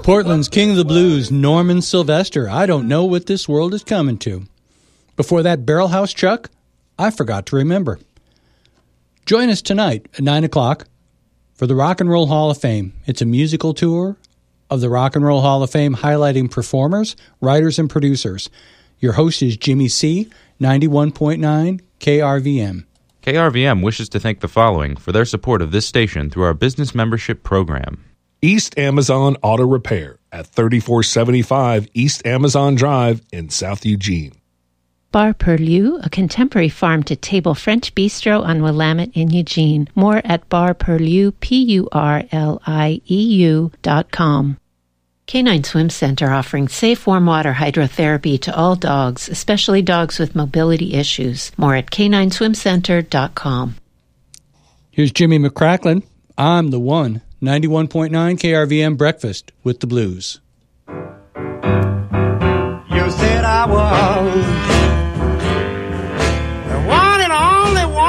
Portland's King of the Blues, Norman Sylvester. I don't know what this world is coming to. Before that, Barrel House Chuck, I forgot to remember. Join us tonight at 9 o'clock for the Rock and Roll Hall of Fame. It's a musical tour of the Rock and Roll Hall of Fame highlighting performers, writers, and producers. Your host is Jimmy C., 91.9 KRVM. KRVM wishes to thank the following for their support of this station through our business membership program. East Amazon Auto Repair at 3475 East Amazon Drive in South Eugene. Bar Perlieu, a contemporary farm-to-table French bistro on Willamette in Eugene. More at barperlieu, PURLIEU.com. Canine Swim Center offering safe warm water hydrotherapy to all dogs, especially dogs with mobility issues. More at canineswimcenter.com. Here's Jimmy McCracklin. I'm the one. 91.9 KRVM Breakfast with the Blues.